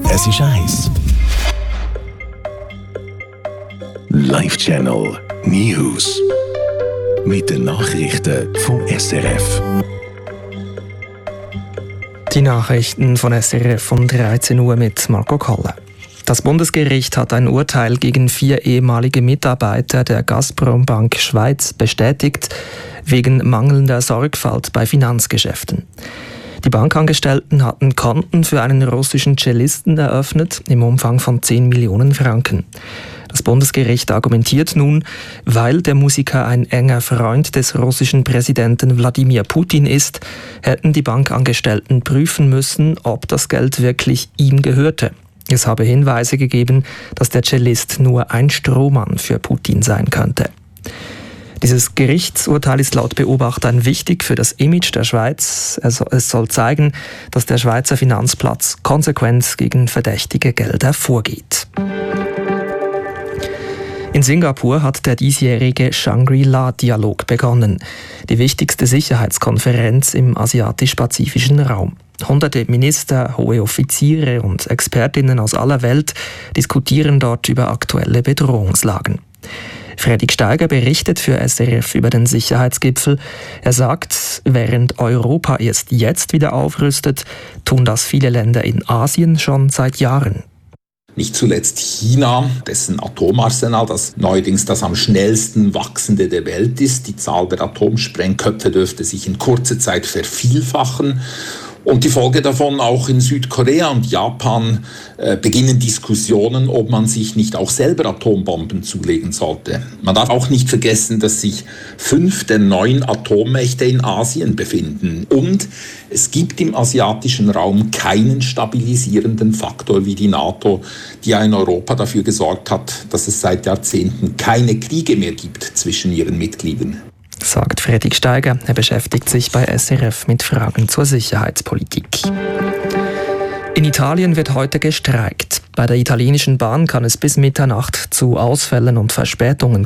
Es ist eins. Live-Channel News. Mit den Nachrichten vom SRF. Die Nachrichten von SRF um 13 Uhr mit Marco Kolle. Das Bundesgericht hat ein Urteil gegen 4 ehemalige Mitarbeiter der Gazprom-Bank Schweiz bestätigt, wegen mangelnder Sorgfalt bei Finanzgeschäften. Die Bankangestellten hatten Konten für einen russischen Cellisten eröffnet, im Umfang von 10 Millionen Franken. Das Bundesgericht argumentiert nun, weil der Musiker ein enger Freund des russischen Präsidenten Wladimir Putin ist, hätten die Bankangestellten prüfen müssen, ob das Geld wirklich ihm gehörte. Es habe Hinweise gegeben, dass der Cellist nur ein Strohmann für Putin sein könnte. Dieses Gerichtsurteil ist laut Beobachtern wichtig für das Image der Schweiz. Es soll zeigen, dass der Schweizer Finanzplatz konsequent gegen verdächtige Gelder vorgeht. In Singapur hat der diesjährige Shangri-La-Dialog begonnen, die wichtigste Sicherheitskonferenz im asiatisch-pazifischen Raum. Hunderte Minister, hohe Offiziere und Expertinnen aus aller Welt diskutieren dort über aktuelle Bedrohungslagen. Fredrik Steiger berichtet für SRF über den Sicherheitsgipfel. Er sagt, während Europa erst jetzt wieder aufrüstet, tun das viele Länder in Asien schon seit Jahren. Nicht zuletzt China, dessen Atomarsenal das neuerdings das am schnellsten wachsende der Welt ist. Die Zahl der Atomsprengköpfe dürfte sich in kurzer Zeit vervielfachen. Und die Folge davon auch in Südkorea und Japan beginnen Diskussionen, ob man sich nicht auch selber Atombomben zulegen sollte. Man darf auch nicht vergessen, dass sich 5 der 9 Atommächte in Asien befinden. Und es gibt im asiatischen Raum keinen stabilisierenden Faktor wie die NATO, die ja in Europa dafür gesorgt hat, dass es seit Jahrzehnten keine Kriege mehr gibt zwischen ihren Mitgliedern. Sagt Fredrik Steiger. Er beschäftigt sich bei SRF mit Fragen zur Sicherheitspolitik. In Italien wird heute gestreikt. Bei der italienischen Bahn kann es bis Mitternacht zu Ausfällen und Verspätungen